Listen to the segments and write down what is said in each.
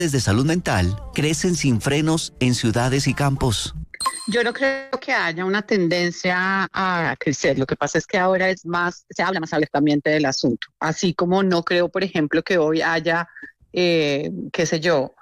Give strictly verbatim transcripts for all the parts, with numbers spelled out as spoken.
de salud mental crecen sin frenos en ciudades y campos. Yo no creo que haya una tendencia a crecer. Lo que pasa es que ahora es más, se habla más abiertamente del asunto. Así como no creo, por ejemplo, que hoy haya, eh, qué sé yo,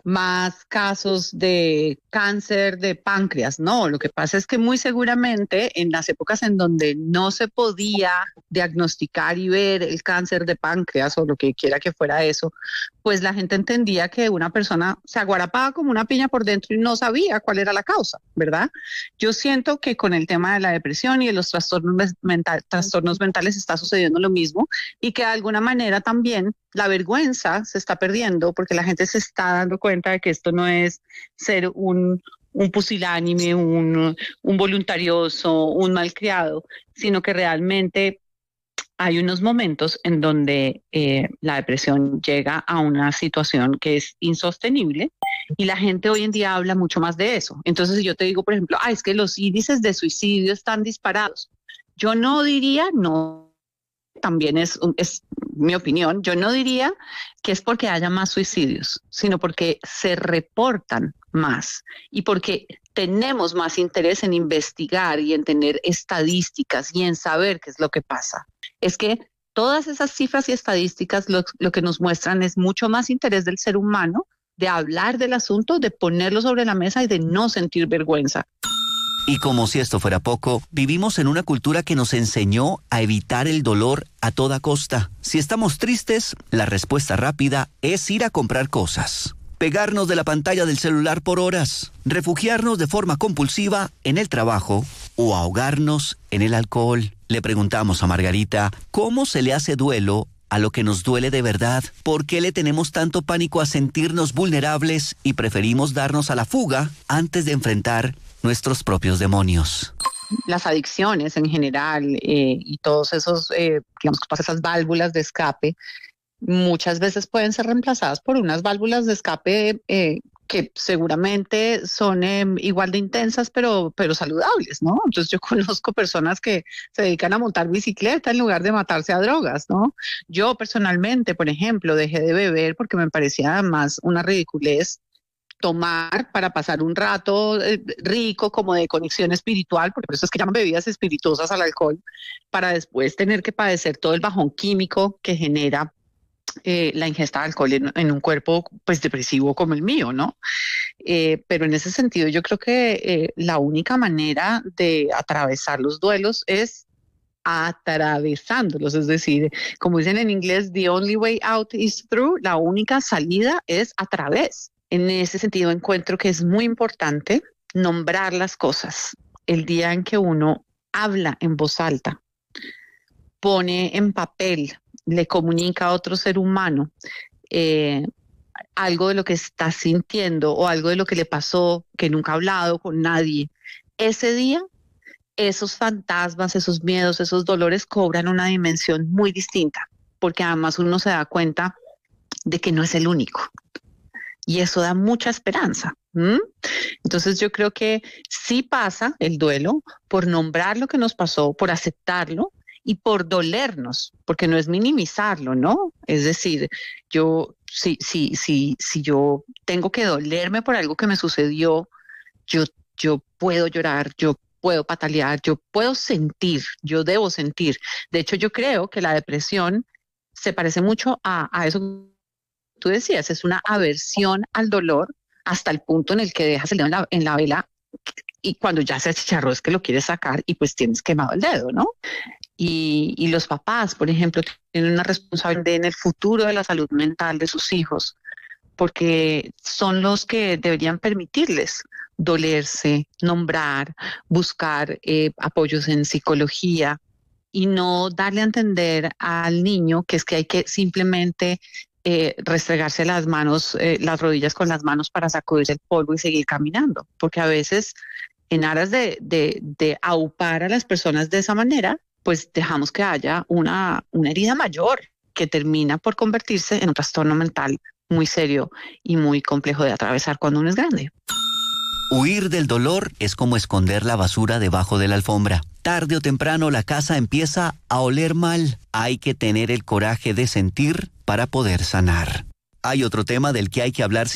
más casos de cáncer de páncreas. No, lo que pasa es que muy seguramente en las épocas en donde no se podía diagnosticar y ver el cáncer de páncreas o lo que quiera que fuera eso, pues la gente entendía que una persona se aguarapaba como una piña por dentro y no sabía cuál era la causa, ¿verdad? Yo siento que con el tema de la depresión y de los trastornos, mental, trastornos mentales está sucediendo lo mismo y que de alguna manera también la vergüenza se está perdiendo porque la gente se está dando cuenta de que esto no es ser un, un pusilánime, un, un voluntarioso, un malcriado, sino que realmente hay unos momentos en donde eh, la depresión llega a una situación que es insostenible y la gente hoy en día habla mucho más de eso. Entonces, si yo te digo, por ejemplo, ah, es que los índices de suicidio están disparados. Yo no diría, no, también es, es mi opinión, yo no diría que es porque haya más suicidios, sino porque se reportan más y porque tenemos más interés en investigar y en tener estadísticas y en saber qué es lo que pasa. Es que todas esas cifras y estadísticas lo, lo que nos muestran es mucho más interés del ser humano de hablar del asunto, de ponerlo sobre la mesa y de no sentir vergüenza. Y como si esto fuera poco, vivimos en una cultura que nos enseñó a evitar el dolor a toda costa. Si estamos tristes, la respuesta rápida es ir a comprar cosas. Pegarnos de la pantalla del celular por horas, refugiarnos de forma compulsiva en el trabajo o ahogarnos en el alcohol. Le preguntamos a Margarita cómo se le hace duelo a lo que nos duele de verdad, por qué le tenemos tanto pánico a sentirnos vulnerables y preferimos darnos a la fuga antes de enfrentar nuestros propios demonios. Las adicciones en general eh, y todos esos, eh, digamos, esas válvulas de escape, muchas veces pueden ser reemplazadas por unas válvulas de escape eh, que seguramente son eh, igual de intensas, pero, pero saludables, ¿no? Entonces yo conozco personas que se dedican a montar bicicleta en lugar de matarse a drogas, ¿no? Yo personalmente, por ejemplo, dejé de beber porque me parecía además una ridiculez tomar para pasar un rato eh, rico como de conexión espiritual, porque por eso es que llaman bebidas espirituosas al alcohol, para después tener que padecer todo el bajón químico que genera Eh, la ingesta de alcohol en, en un cuerpo pues depresivo como el mío, ¿no? Eh, pero en ese sentido yo creo que eh, la única manera de atravesar los duelos es atravesándolos, es decir, como dicen en inglés, the only way out is through, la única salida es a través. En ese sentido encuentro que es muy importante nombrar las cosas. El día en que uno habla en voz alta, pone en papel, le comunica a otro ser humano eh, algo de lo que está sintiendo o algo de lo que le pasó, que nunca ha hablado con nadie, ese día esos fantasmas, esos miedos, esos dolores cobran una dimensión muy distinta, porque además uno se da cuenta de que no es el único. Y eso da mucha esperanza. ¿Mm? Entonces yo creo que sí pasa el duelo por nombrar lo que nos pasó, por aceptarlo, y por dolernos, porque no es minimizarlo, ¿no? Es decir, yo, si, si, si, si yo tengo que dolerme por algo que me sucedió, yo, yo puedo llorar, yo puedo patalear, yo puedo sentir, yo debo sentir. De hecho, yo creo que la depresión se parece mucho a, a eso que tú decías, es una aversión al dolor hasta el punto en el que dejas el dedo en la, en la vela y cuando ya se achicharró es que lo quieres sacar y pues tienes quemado el dedo, ¿no? Y, y los papás, por ejemplo, tienen una responsabilidad en el futuro de la salud mental de sus hijos, porque son los que deberían permitirles dolerse, nombrar, buscar eh, apoyos en psicología y no darle a entender al niño que es que hay que simplemente eh, restregarse las manos, eh, las rodillas con las manos para sacudir el polvo y seguir caminando, porque a veces en aras de, de, de aupar a las personas de esa manera, pues dejamos que haya una, una herida mayor que termina por convertirse en un trastorno mental muy serio y muy complejo de atravesar cuando uno es grande. Huir del dolor es como esconder la basura debajo de la alfombra. Tarde o temprano la casa empieza a oler mal. Hay que tener el coraje de sentir para poder sanar. Hay otro tema del que hay que hablar